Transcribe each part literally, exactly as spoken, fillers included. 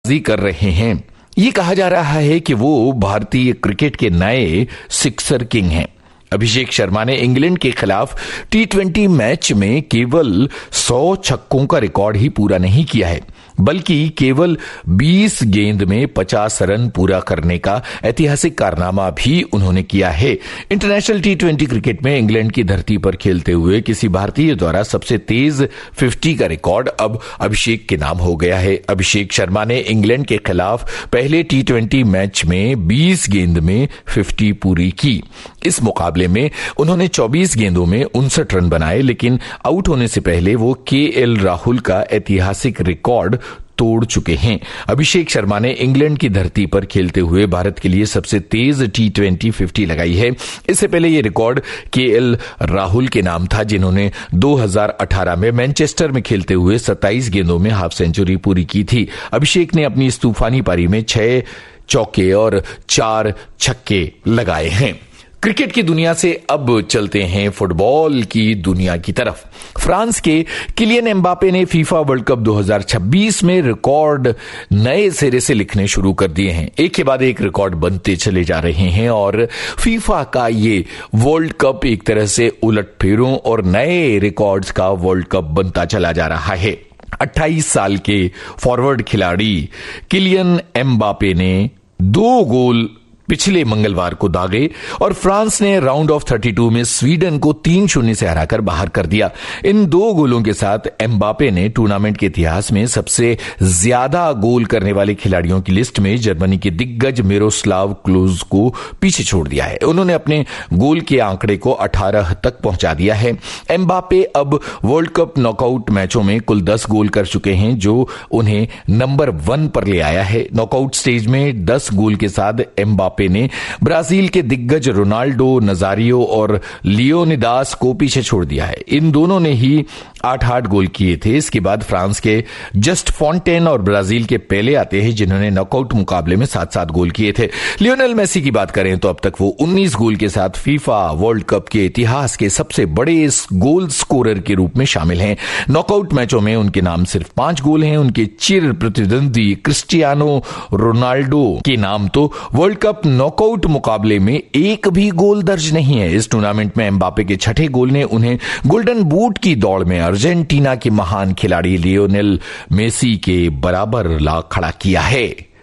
कर रहे हैं। ये कहा जा रहा है कि वो भारतीय क्रिकेट के नए सिक्सर किंग हैं। अभिषेक शर्मा ने इंग्लैंड के खिलाफ टी ट्वेंटी मैच में केवल सौ छक्कों का रिकॉर्ड ही पूरा नहीं किया है, बल्कि केवल बीस गेंद में पचास रन पूरा करने का ऐतिहासिक कारनामा भी उन्होंने किया है। इंटरनेशनल टी ट्वेंटी क्रिकेट में इंग्लैंड की धरती पर खेलते हुए किसी भारतीय द्वारा सबसे तेज पचास का रिकॉर्ड अब अभिषेक के नाम हो गया है। अभिषेक शर्मा ने इंग्लैंड के खिलाफ पहले टी ट्वेंटी मैच में बीस गेंद में पचास पूरी की। इस मुकाबले में उन्होंने चौबीस गेंदों में उनसठ रन बनाए, लेकिन आउट होने से पहले वो के एल राहुल का ऐतिहासिक रिकॉर्ड तोड़ चुके हैं। अभिषेक शर्मा ने इंग्लैंड की धरती पर खेलते हुए भारत के लिए सबसे तेज टी ट्वेंटी पचास लगाई है। इससे पहले यह रिकॉर्ड के एल राहुल के नाम था, जिन्होंने दो हज़ार अठारह में मैनचेस्टर में खेलते हुए सत्ताईस गेंदों में हाफ सेंचुरी पूरी की थी। अभिषेक ने अपनी इस तूफानी पारी में छह चौके और चार छक्के लगाए हैं। क्रिकेट की दुनिया से अब चलते हैं फुटबॉल की दुनिया की तरफ। फ्रांस के किलियन एम्बापे ने फीफा वर्ल्ड कप दो हज़ार छब्बीस में रिकॉर्ड नए सिरे से लिखने शुरू कर दिए हैं। एक के बाद एक रिकॉर्ड बनते चले जा रहे हैं और फीफा का ये वर्ल्ड कप एक तरह से उलटफेरों और नए रिकॉर्ड्स का वर्ल्ड कप बनता चला जा रहा है। अट्ठाईस साल के फॉरवर्ड खिलाड़ी किलियन एम्बापे ने दो गोल पिछले मंगलवार को दागे और फ्रांस ने राउंड ऑफ बत्तीस में स्वीडन को तीन शून्य से हराकर बाहर कर दिया। इन दो गोलों के साथ एम्बापे ने टूर्नामेंट के इतिहास में सबसे ज्यादा गोल करने वाले खिलाड़ियों की लिस्ट में जर्मनी के दिग्गज मिरोस्लाव क्लोज को पीछे छोड़ दिया है। उन्होंने अपने गोल के आंकड़े को अठारह तक पहुंचा दिया है। एम्बापे अब वर्ल्ड कप नॉकआउट मैचों में कुल दस गोल कर चुके हैं, जो उन्हें नंबर वन पर ले आया है। नॉकआउट स्टेज में दस गोल के साथ एम्बापे ने ब्राजील के दिग्गज रोनाल्डो नजारियो और लियोनिदास को पीछे छोड़ दिया है। इन दोनों ने ही आठ आठ गोल किए थे। इसके बाद फ्रांस के जस्ट फॉन्टेन और ब्राजील के पेले आते हैं, जिन्होंने नॉकआउट मुकाबले में सात सात गोल किए थे। लियोनेल मेसी की बात करें तो अब तक वो उन्नीस गोल के साथ फीफा वर्ल्ड कप के इतिहास के सबसे बड़े गोल स्कोरर के रूप में शामिल हैं। नॉकआउट मैचों में उनके नाम सिर्फ पांच गोल हैं। उनके चिर प्रतिद्वंदी क्रिस्टियानो रोनाल्डो के नाम तो वर्ल्ड कप नॉकआउट मुकाबले में एक भी गोल दर्ज नहीं है। इस टूर्नामेंट में एम्बापे के छठे गोल ने उन्हें गोल्डन बूट की दौड़ में अर्जेंटीना के महान खिलाड़ी लियोनेल मेसी के बराबर ला खड़ा किया है।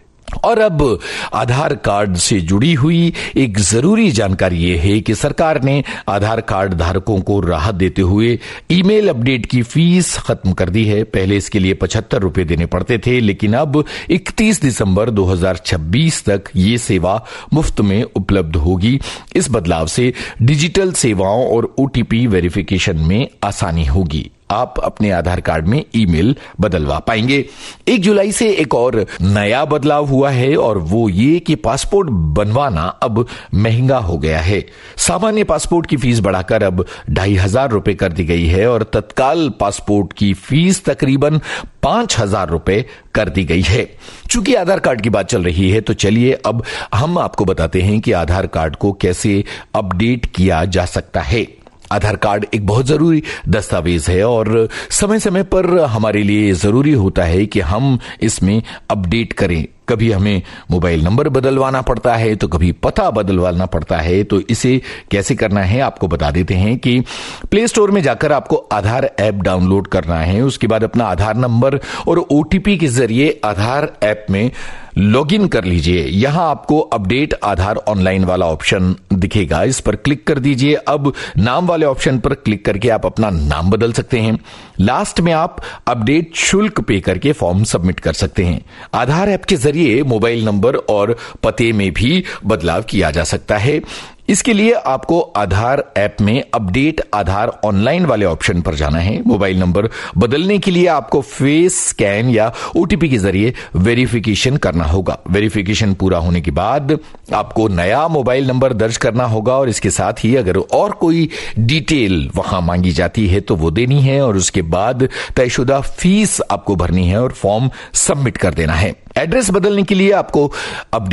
और अब आधार कार्ड से जुड़ी हुई एक जरूरी जानकारी यह है कि सरकार ने आधार कार्ड धारकों को राहत देते हुए ईमेल अपडेट की फीस खत्म कर दी है। पहले इसके लिए पचहत्तर रुपए देने पड़ते थे, लेकिन अब इकतीस दिसंबर दो हज़ार छब्बीस तक ये सेवा मुफ्त में उपलब्ध होगी। इस बदलाव से डिजिटल सेवाओं और ओटीपी वेरिफिकेशन में आसानी होगी। आप अपने आधार कार्ड में ईमेल बदलवा पाएंगे। एक जुलाई से एक और नया बदलाव हुआ है और वो ये कि पासपोर्ट बनवाना अब महंगा हो गया है। सामान्य पासपोर्ट की फीस बढ़ाकर अब ढाई हजार रुपए कर दी गई है और तत्काल पासपोर्ट की फीस तकरीबन पांच हजार रुपए कर दी गई है। चूंकि आधार कार्ड की बात चल रही है, तो चलिए अब हम आपको बताते हैं कि आधार कार्ड को कैसे अपडेट किया जा सकता है। आधार कार्ड एक बहुत जरूरी दस्तावेज है और समय समय पर हमारे लिए जरूरी होता है कि हम इसमें अपडेट करें। कभी हमें मोबाइल नंबर बदलवाना पड़ता है, तो कभी पता बदलवाना पड़ता है। तो इसे कैसे करना है आपको बता देते हैं कि प्ले स्टोर में जाकर आपको आधार ऐप डाउनलोड करना है। उसके बाद अपना आधार नंबर और ओटीपी के जरिए आधार ऐप में लॉगिन कर लीजिए। यहां आपको अपडेट आधार ऑनलाइन वाला ऑप्शन दिखेगा, इस पर क्लिक कर दीजिए। अब नाम वाले ऑप्शन पर क्लिक करके आप अपना नाम बदल सकते हैं। लास्ट में आप अपडेट शुल्क पे करके फॉर्म सबमिट कर सकते हैं। आधार ऐप के जरिए मोबाइल नंबर और पते में भी बदलाव किया जा सकता है। इसके लिए आपको आधार ऐप में अपडेट आधार ऑनलाइन वाले ऑप्शन पर जाना है। मोबाइल नंबर बदलने के लिए आपको फेस स्कैन या ओटीपी के जरिए वेरिफिकेशन करना होगा। वेरिफिकेशन पूरा होने के बाद आपको नया मोबाइल नंबर दर्ज करना होगा और इसके साथ ही अगर और कोई डिटेल वहां मांगी जाती है तो वो देनी है और उसके बाद तयशुदा फीस आपको भरनी है और फॉर्म सबमिट कर देना है। एड्रेस बदलने के लिए आपको अपडेट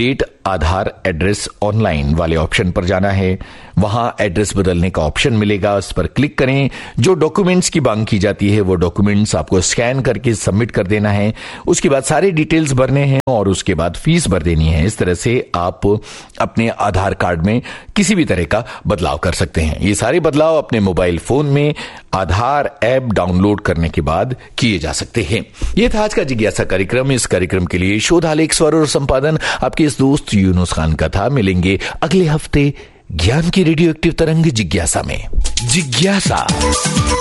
आधार एड्रेस ऑनलाइन वाले ऑप्शन पर जाना है। वहां एड्रेस बदलने का ऑप्शन मिलेगा, उस पर क्लिक करें। जो डॉक्यूमेंट्स की मांग की जाती है वो डॉक्यूमेंट्स आपको स्कैन करके सबमिट कर देना है। उसके बाद सारे डिटेल्स भरने हैं और उसके बाद फीस भर देनी है। इस तरह से आप अपने आधार कार्ड में किसी भी तरह का बदलाव कर सकते हैं। ये सारे बदलाव अपने मोबाइल फोन में आधार ऐप डाउनलोड करने के बाद किए जा सकते हैं। यह था आज का जिज्ञासा कार्यक्रम। इस कार्यक्रम के लिए शोध, आलेख, स्वर और संपादन आपके इस दोस्त यूनुस खान का था। मिलेंगे अगले हफ्ते ज्ञान की रेडियो एक्टिव तरंग जिज्ञासा में। जिज्ञासा